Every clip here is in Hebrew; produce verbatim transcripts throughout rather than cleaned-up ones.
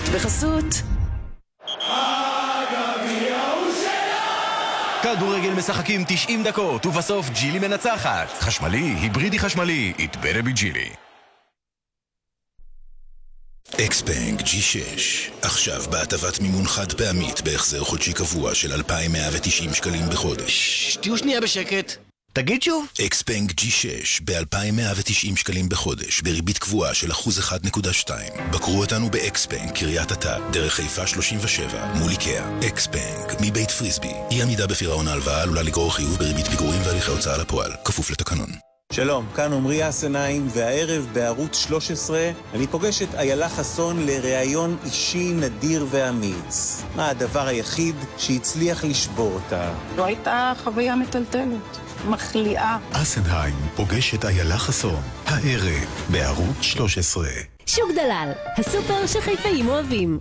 בחסות כדורגל משחקים תשעים דקות ובסוף ג'ילי מנצחת. חשמלי, היברידי חשמלי, it better be ג'ילי. אקסבנק ג'י שש, עכשיו בהטבת מימון חד פעמית בהחזר חודשי קבוע של אלפיים מאה ותשעים שקלים בחודש. תהיו שנייה בשקט. תגיד שוב. אקסבנק ג'י שש ב-אלפיים מאה ותשעים שקלים בחודש בריבית קבועה של אחוז אחד נקודה שתיים. בקרו אותנו באקסבנק קריית אתא, דרך חיפה שלושים ושבע, מול איקאה. אקסבנק מבית פריסבי. אי עמידה בפירעון ההלוואה עלולה לגרור חיוב בריבית פיגורים והליכי הוצאה לפועל, כפוף לתקנון. שלום, כאן עמרי אסנאים, והערב בערוץ שלוש עשרה אני פוגש את איילה חסון לראיון אישי נדיר ואמיץ. מה הדבר היחיד שהצליח לשבור אותה? לא הייתה חוויה מטלטלת, מחליאה. אסנאים פוגש את איילה חסון, הערב בערוץ שלוש עשרה. שוק דלל, הסופר שחיפאים אוהבים.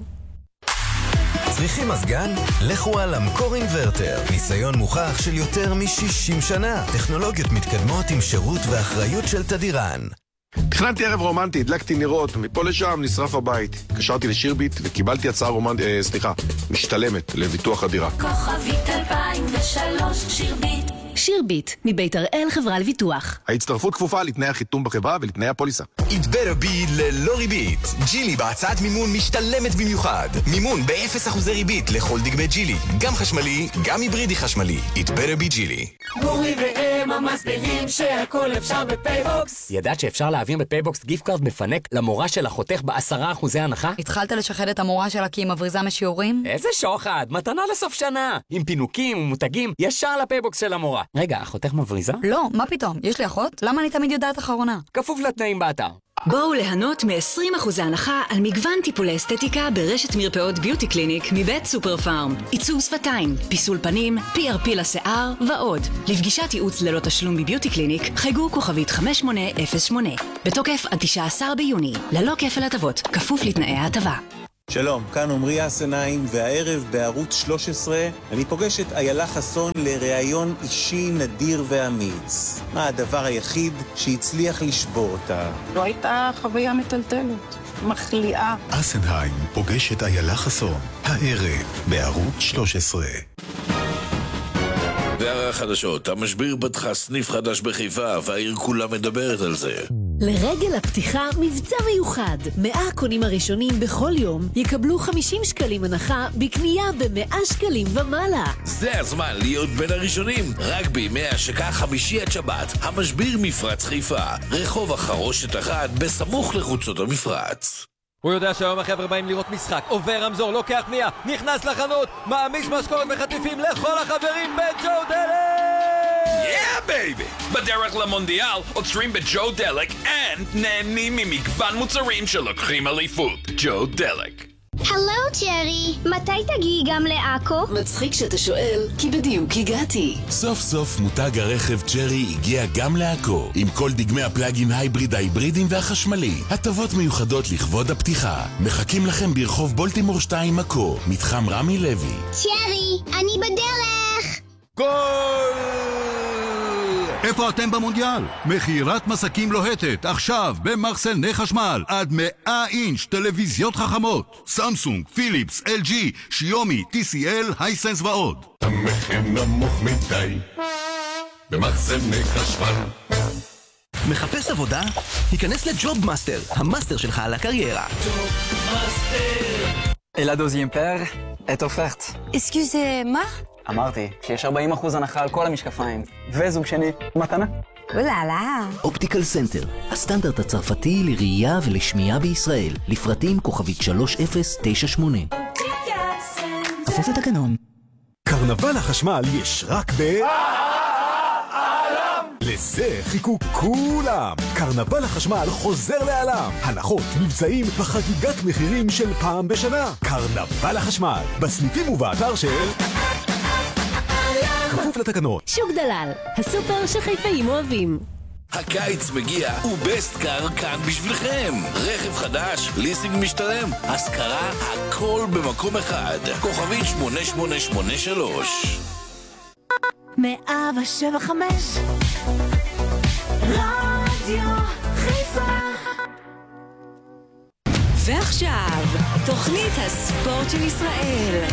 צריכים מזגן? לכו על המקור אינברטר. ניסיון מוכח של יותר מ-שישים שנה. טכנולוגיות מתקדמות עם שירות ואחריות של תדירן. תכננתי ערב רומנטי, הדלקתי נרות, מפה לשם נשרף הבית. קשרתי לשירביט וקיבלתי הצעה רומנטית, אה, סליחה, משתלמת לביטוח הדירה. כוכבית אלפיים ושלוש שירביט. שירביט, מבית הראל חברה לביטוח. ההצטרפות כפופה לתנאי החיתום בחברה ולתנאי הפוליסה. it better be ללא ריבית. ג'ילי בהצעת מימון משתלמת במיוחד. מימון ב-אפס אחוזי ריבית לכל דגמי ג'ילי. גם חשמלי, גם היברידי חשמלי. it better be ג'ילי. גורי והם המסבירים שהכל אפשר בפייבוקס. ידעת שאפשר להעביר בפייבוקס גיפט קארד מפנק למורה של החותך בעשרה אחוזי הנחה? התחלת לשחד את המורה שלה כי היא מבריזה משיעורים? איזה שוחד, מתנה לסוף שנה. עם פינוקים ומותגים ישר לפייבוקס של המורה. רגע, החותך מבריזה? לא, מה פתאום? יש לי אחות? למה אני תמיד יודעת אחרונה? כפוף לתנאים באתר. בואו ליהנות מ-עשרים אחוז הנחה על מגוון טיפולי אסתטיקה ברשת מרפאות ביוטי קליניק מבית סופר פארם. עיצוב שפתיים, פיסול פנים, פי אר פי לשיער ועוד. לפגישת ייעוץ ללא תשלום בביוטי קליניק חייגו כוכבית חמש שמונה אפס שמונה. בתוקף עד תשעה עשר ביוני, ללא כפל הטבות, כפוף לתנאי ההטבה. שלום, כאן עמרי אסנאים, והערב בערוץ שלוש עשרה אני פוגש את איילה חסון לראיון אישי נדיר ואמיץ. מה הדבר היחיד שהצליח לשבור אותה? לא הייתה חוויה מטלטלת, מחליאה. אסנאים פוגש את איילה חסון, הערב בערוץ שלוש עשרה. והרי החדשות, המשביר פתחה סניף חדש בחיפה והעיר כולה מדברת על זה. לרגל הפתיחה מבצע מיוחד. מאה הקונים הראשונים בכל יום יקבלו חמישים שקלים הנחה בקנייה ב-מאה שקלים ומעלה. זה הזמן להיות בין הראשונים. רק בימי השקה חמישי עד שבת, המשביר מפרץ חיפה, רחוב החרושת אחת בסמוך לחוצות המפרץ. הוא יודע שהיום החבר'ה באים לראות משחק, עובר רמזור, לוקח פנייה, נכנס לחנות, מעמיש משקורת וחטיפים לכל החברים בג'ו דלק! Yeah, baby! בדרך למונדיאל עוצרים בג'ו דלק and נהנים ממגוון מוצרים שלוקחים אליפות. ג'ו דלק. הלו ג'רי, מתי תגיעי גם לעכו? מצחיק שאתה שואל, כי בדיוק הגעתי. סוף סוף מותג הרכב ג'רי הגיע גם לעכו, עם כל דגמי הפלאגין הייבריד ההיברידים והחשמלי. הטבות מיוחדות לכבוד הפתיחה. מחכים לכם ברחוב בולטימור שתיים עכו, מתחם רמי לוי. ג'רי, אני בדרך! גול! איפה אתם במונדיאל? מכירת מסקים לוהטת, עכשיו במחסני חשמל, עד מאה אינץ' טלוויזיות חכמות, סמסונג, פיליפס, אל ג'י, שיומי, טי סי אל, הייסנס ועוד. המחיר נמוך מדי במחסני חשמל. מחפש עבודה? היכנס לג'וב מאסטר, המאסטר שלך על הקריירה. Et la deuxième paire est offerte. Excusez-moi? אמרתי שיש ארבעים אחוז הנחה על כל המשקפיים, וזוג שני מתנה. אוללה. אופטיקל סנטר, הסטנדרט הצרפתי לראייה ולשמיעה בישראל, לפרטים כוכבית שלוש אפס תשע שמונה. כפוף לתקנון. קרנבל החשמל יש רק ב... לזה חיכו כולם. קרנבל החשמל חוזר לעלם. הנחות, מבצעים וחגיגת מחירים של פעם בשנה. קרנבל החשמל, בסניפים ובאתר של... כפוף לתקנות. שוק דלל, הסופר שחיפאים אוהבים. הקיץ מגיע ובסט קאר כאן בשבילכם. רכב חדש, ליסינג משתלם, השכרה, הכל במקום אחד. כוכבית שמונה שמונה שמונה שלוש. מאה ושבע חמש רדיו חיפה. ועכשיו תוכנית הספורט של ישראל.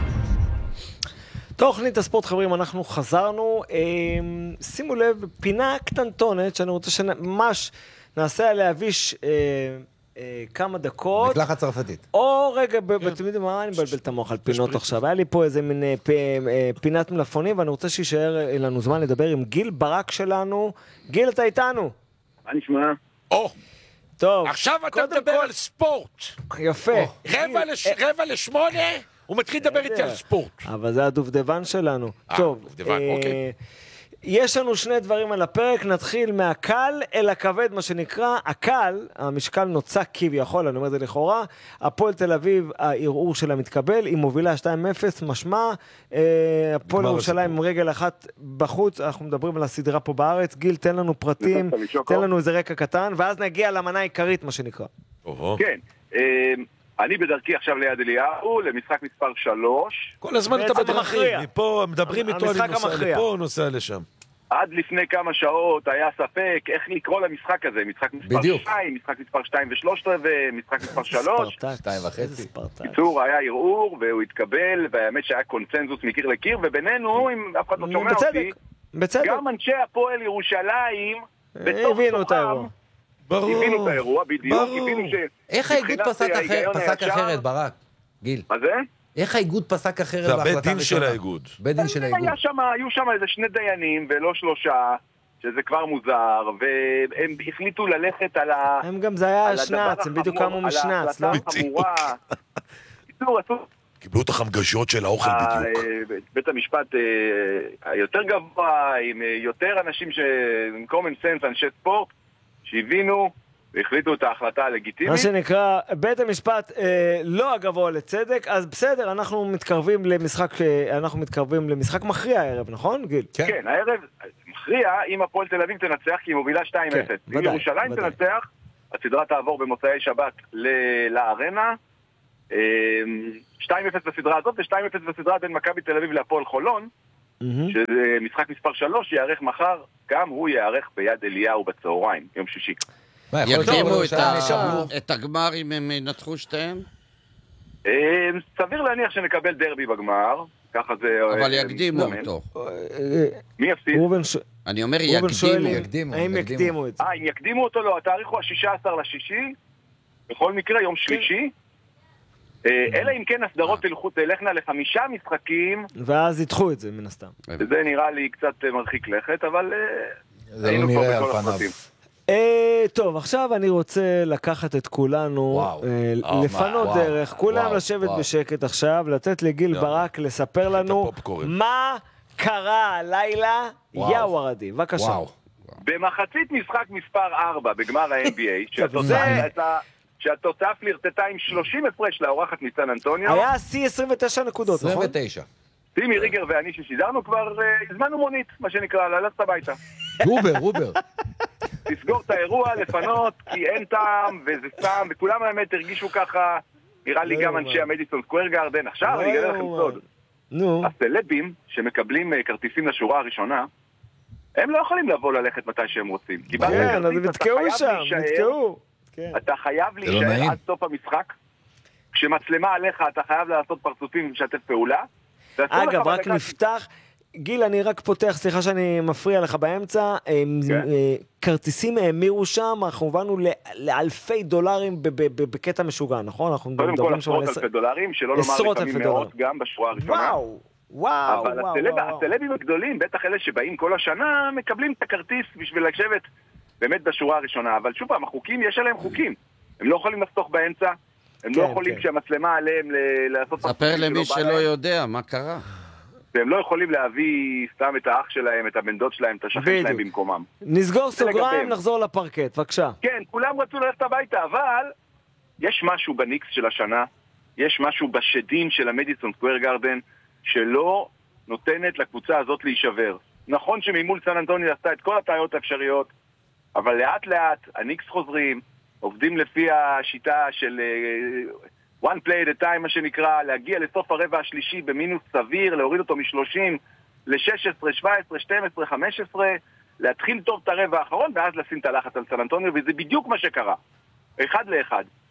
תוכנית הספורט, חברים, אנחנו חזרנו. אה, שימו לב, פינה קטנטונת שאני רוצה שממש נעשה עליה אביש אה, אה, כמה דקות. מקלחת צרפתית. או רגע, אתם יודעים מה, אני מבלבל את המוח על פינות עכשיו. היה לי פה איזה מין פ, אה, פינת מלפונים, ואני רוצה שישאר לנו זמן לדבר עם גיל ברק שלנו. גיל, אתה איתנו? מה נשמע? או. טוב. עכשיו אתה מדבר על ספורט. יפה. רבע לשמונה, הוא מתחיל לדבר איתי על ספורט. אבל זה הדובדבן שלנו. טוב. דובדבן, אוקיי. יש לנו שני דברים על הפרק, נתחיל מהקל אל הכבד, מה שנקרא. הקל, המשקל נוצק כביכול, אני אומר את זה לכאורה, הפועל תל אביב, הערעור שלה מתקבל, היא מובילה שתיים אפס, משמע, הפועל ירושלים עם רגל אחת בחוץ, אנחנו מדברים על הסדרה פה בארץ. גיל, תן לנו פרטים, תן לנו איזה רקע קטן, ואז נגיע למנה העיקרית, מה שנקרא. כן, אני בדרכי עכשיו ליד אליהו, למשחק מספר שלוש. כל הזמן אתה בדרכים, מפה מדברים איתו, אני נוסע לפה, נוסע לשם. עד לפני כמה שעות היה ספק איך לקרוא למשחק הזה, משחק מספר שתיים, משחק מספר שתיים ושלושת רבעי, משחק מספר שלוש. שתיים וחצי. קיצור, היה ערעור והוא התקבל, והאמת שהיה קונצנזוס מקיר לקיר, ובינינו, אם אף אחד לא שומע אותי, גם אנשי הפועל ירושלים, בתוך תוכם, הבינו את האירוע, בדיוק, הבינו ש... איך האיגוד פסק אחרת, ברק? גיל. מה זה? איך האיגוד פסק אחרת בהחלטה ראשונה? זה הבית דין של האיגוד. בית דין של האיגוד. היו שם איזה שני דיינים ולא שלושה, שזה כבר מוזר, והם החליטו ללכת על ה... הם גם זה היה שנץ, הם בדיוק קמו משנץ, לא? קיבלו את החמגשות של האוכל בדיוק. בית המשפט היותר גבוה, עם יותר אנשים עם common sense, אנשי ספורט, שהבינו והחליטו את ההחלטה הלגיטימית. מה שנקרא, בית המשפט אה, לא הגבוה לצדק, אז בסדר, אנחנו מתקרבים למשחק, אנחנו מתקרבים למשחק מכריע הערב, נכון, גיל? כן, כן, הערב מכריע אם הפועל תל אביב תנצח, כי היא מובילה שתיים אפס. כן, אם ודאי, ירושלים ודאי. תנצח, הסדרה תעבור במוצאי שבת לארנה, שתיים אפס בסדרה הזאת, ו-שתיים אפס בסדרה בין מכבי תל אביב להפועל חולון, mm-hmm. שזה משחק מספר שלוש, יערך מחר, גם הוא יערך ביד אליהו בצהריים, יום שישי. יקדימו את הגמר אם הם ינצחו שתיהם? סביר להניח שנקבל דרבי בגמר, ככה זה... אבל יקדימו אותו. מי יפסיד? אני אומר יקדימו. האם יקדימו את זה? אה, אם יקדימו אותו לא, התאריך הוא ה-שישה עשר לשישי, בכל מקרה יום שלישי, אלא אם כן הסדרות תלכנה לחמישה משחקים, ואז ידחו את זה מן הסתם. זה נראה לי קצת מרחיק לכת, אבל זה לא נראה על פניו. טוב, עכשיו אני רוצה לקחת את כולנו, לפנות דרך, כולם לשבת בשקט עכשיו, לתת לגיל ברק לספר לנו מה קרה הלילה. יאו ערדי, בבקשה. במחצית משחק מספר ארבע בגמר ה-אן בי איי, שהתוצאה פלירטטה עם שלושים הפרש לאורחת ניסן אנטוניו. היה סי עשרים ותשע נקודות, נכון? עשרים ותשע. טימי ריגר ואני ששידרנו כבר, הזמנו מונית, מה שנקרא, ללכת הביתה. רובר, רובר. לסגור את האירוע, לפנות, כי אין טעם, וזה סתם, וכולם האמת הרגישו ככה, נראה לי גם אנשי המדיסון סקוואר גארדן. עכשיו אני אגלה לכם סוד. הסלבים שמקבלים כרטיסים לשורה הראשונה, הם לא יכולים לבוא ללכת מתי שהם רוצים. כן, אז הם נתקעו שם, נתקעו. אתה חייב להישאר עד סוף המשחק. כשמצלמה עליך אתה חייב לעשות פרצופים ולשתף פעולה. אגב, רק נפתח, גיל, אני רק פותח, סליחה שאני מפריע לך באמצע, כרטיסים האמירו שם, אנחנו הבנו לאלפי דולרים בקטע משוגע, נכון? קודם כל עשרות אלפי דולרים, שלא לומר לפעמים מאות גם בשורה הראשונה. וואו, וואו, אבל הסלבים הגדולים, בטח אלה שבאים כל השנה, מקבלים את הכרטיס בשביל לשבת באמת בשורה הראשונה. אבל שוב פעם, החוקים, יש עליהם חוקים. הם לא יכולים לחתוך באמצע, הם לא יכולים כשהמצלמה עליהם לעשות... ספר למי שלא יודע, מה קרה? והם לא יכולים להביא סתם את האח שלהם, את הבן דוד שלהם, את השכן שלהם במקומם. נסגור סוגריים, נחזור לפרקט, בבקשה. כן, כולם רצו ללכת הביתה, אבל יש משהו בניקס של השנה, יש משהו בשדים של המדיסון סקוואר גארדן, שלא נותנת לקבוצה הזאת להישבר. נכון שממול סן אנטוניו עשתה את כל הטעויות האפשריות, אבל לאט לאט הניקס חוזרים, עובדים לפי השיטה של uh, one play at a time, מה שנקרא, להגיע לסוף הרבע השלישי במינוס סביר, להוריד אותו מ-שלושים ל-שש עשרה, שבע עשרה, שתים עשרה, חמש עשרה, להתחיל טוב את הרבע האחרון, ואז לשים את הלחץ על סן אנטוניו, וזה בדיוק מה שקרה. אחד לאחד.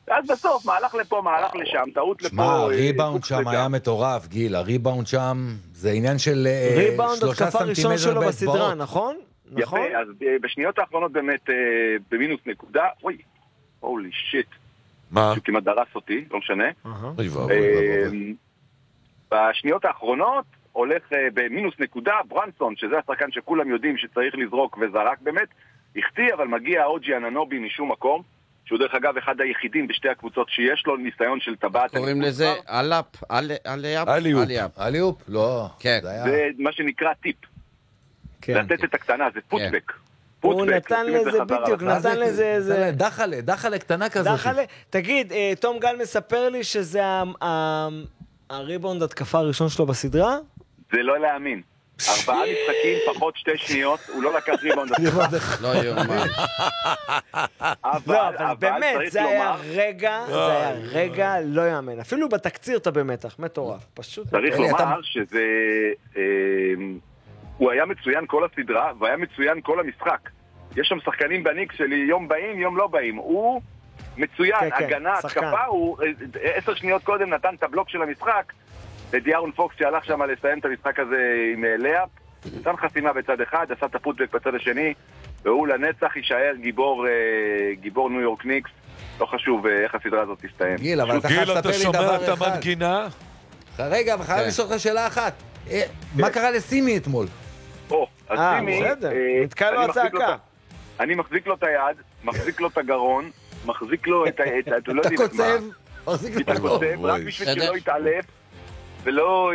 ואז בסוף, מהלך לפה, מהלך לשם, טעות לפה. מה, הריבאונד שם היה מטורף, גיל, הריבאונד שם, זה עניין של שלושה סנטימטר שלו בסדרה, נכון? יפה, אז בשניות האחרונות באמת במינוס נקודה, אוי, הולי שיט. מה? שהוא כמעט דרס אותי, לא משנה. אוי ואבוי. בשניות האחרונות הולך במינוס נקודה, ברנסון, שזה השחקן שכולם יודעים שצריך לזרוק וזרק באמת, החטיא, אבל מגיע אוג'י אננובי משום מקום, שהוא דרך אגב אחד היחידים בשתי הקבוצות שיש לו ניסיון של טבעת. קוראים לזה אלאפ, אליאפ? אליופ. אליופ? לא. זה מה שנקרא טיפ. לתת את הקטנה, זה פוטבק. הוא נתן לזה בדיוק, נתן לזה... דחלה, דחלה קטנה כזאת. דחלה, תגיד, תום גל מספר לי שזה הריבאונד התקפה הראשון שלו בסדרה? זה לא להאמין. ארבעה משחקים, פחות שתי שניות, הוא לא לקח ריבאונד התקפה. לא יאומן. לא, אבל באמת, זה היה רגע, זה היה רגע לא יאמן. אפילו בתקציר אתה במתח, מטורף. פשוט... צריך לומר שזה... הוא היה מצוין כל הסדרה, והיה מצוין כל המשחק. יש שם שחקנים בניקס שלי, יום באים, יום לא באים. הוא מצוין, הגנה, התקפה, הוא עשר שניות קודם נתן את הבלוק של המשחק, לדיארון פוקס שהלך שם לסיים את המשחק הזה עם לאפ, נתן חסימה בצד אחד, עשה את הפוטבק בצד השני, והוא לנצח יישאר גיבור, גיבור ניו יורק ניקס. לא חשוב איך הסדרה הזאת תסתיים. גיל, אבל אתה חייב לספר לי דבר אחד. גיל, אתה שומע את המנגינה? רגע, אבל חייב לשאול לך שאלה אחת. מה קרה לסימי אתמול? או, אז סימי, נתקע לו הצעקה. אני מחזיק לו את היד, מחזיק לו את הגרון, מחזיק לו את ה... אתה קוצב, מחזיק לו את הגרון. רק בשביל שלא יתעלף, ולא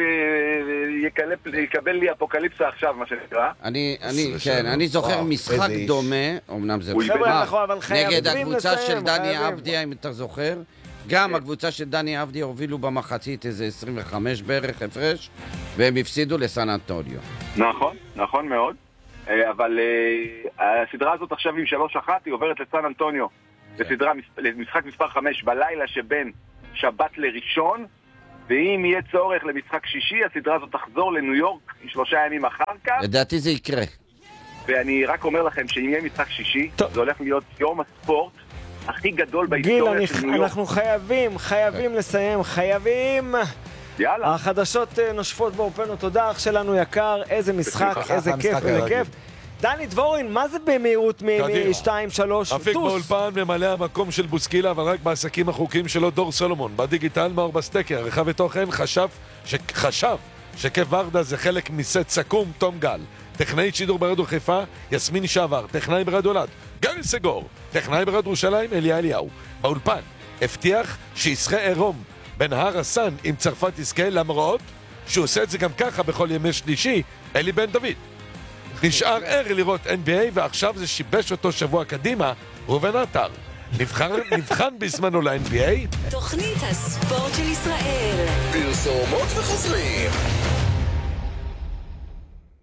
יקבל לי אפוקליפסה עכשיו, מה שנקרא. אני, כן, אני זוכר משחק דומה, אמנם זה נגד הקבוצה של דני עבדי, אם אתה זוכר. גם הקבוצה של דני עבדי הובילו במחצית איזה עשרים וחמש בערך הפרש, והם הפסידו לסן אנטוניו. נכון, נכון מאוד. אבל הסדרה הזאת עכשיו עם שלוש אחת, היא עוברת לסן אנטוניו. בסדרה, למשחק מספר חמש בלילה שבין שבת לראשון, ואם יהיה צורך למשחק שישי, הסדרה הזאת תחזור לניו יורק שלושה ימים אחר כך. לדעתי זה יקרה. ואני רק אומר לכם שאם יהיה משחק שישי, זה הולך להיות יום הספורט הכי גדול בהיסטוריה של ניו יורק. אנחנו חייבים, חייבים לסיים, חייבים. יאללה. החדשות נושפות באורפנו, תודה אח שלנו יקר, איזה משחק, איזה כיף, איזה כיף. דני דבורין, מה זה במהירות מ-שתיים שלוש? אפיק באולפן ממלא המקום של בוסקילה, אבל רק בעסקים החוקיים שלו דור סולומון. בדיגיטל מאור בסטקר, עריכה ותוכן, חשב שחשב שכיף ורדה זה חלק מסט סכו"ם, תום גל. טכנאית שידור ברדיו חיפה, יסמין שעבר. טכנאי ברדיו אלעד, גרי סגור. טכנאי ברדיו ירושלים, אליה אליהו. באולפן, הבטיח שישחה עירום בין הר הסן עם צרפת יזכה, למרות שהוא עושה את זה גם ככה בכל ימי שלישי, אלי בן דוד. נשאר ער לראות אן בי איי, ועכשיו זה שיבש אותו שבוע קדימה, ראובן עטר. נבחן בזמנו ל-אן בי איי. תוכנית הספורט של ישראל. פרסומות וחוזרים.